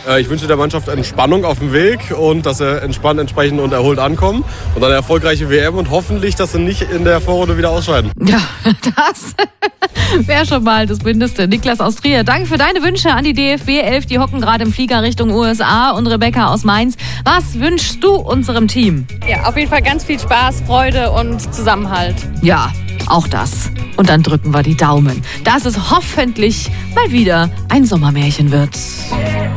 Ich wünsche der Mannschaft Entspannung auf dem Weg und dass sie entspannt, entsprechend und erholt ankommen. Und dann eine erfolgreiche WM und hoffentlich, dass sie nicht in der Vorrunde wieder ausscheiden. Ja, das wäre schon mal das Mindeste. Niklas aus Trier, danke für deine Wünsche an die DFB 11. Die hocken gerade im Flieger Richtung USA. Und Rebecca aus Mainz, was wünschst du unserem Team? Ja, auf jeden Fall ganz viel Spaß, Freude und Zusammenhalt. Ja, auch das. Und dann drücken wir die Daumen, dass es hoffentlich mal wieder ein Sommermärchen wird.